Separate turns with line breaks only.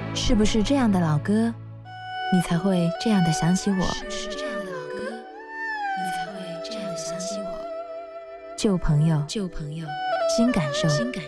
是不是这样的老歌，你才会这样的想起我？
是不是这样的老歌，你才会这样的想起我？
旧朋友，
旧朋友，
新感受。
新感